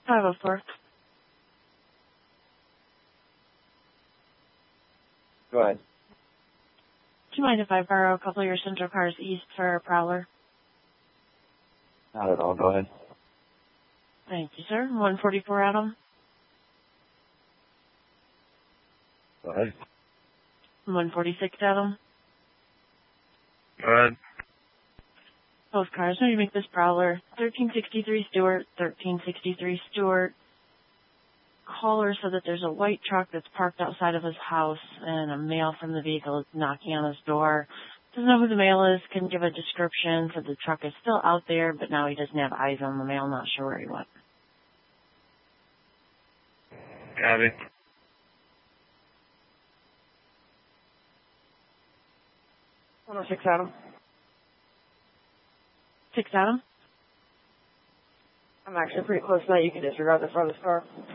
504. Go ahead. Do you mind if I borrow a couple of your Central cars east for a prowler? Not at all. Go ahead. Thank you, sir. 144 Adam. Go ahead. 146 Adam. Go ahead. Both cars. Now you make this prowler. 1363 Stewart. 1363 Stewart. Caller said that there's a white truck that's parked outside of his house and a male from the vehicle is knocking on his door. Doesn't know who the male is, couldn't give a description, said the truck is still out there, but now he doesn't have eyes on the male, not sure where he went. Copy. Six Adam. 6 Adam? I'm actually pretty close now. You can disregard the front of this car.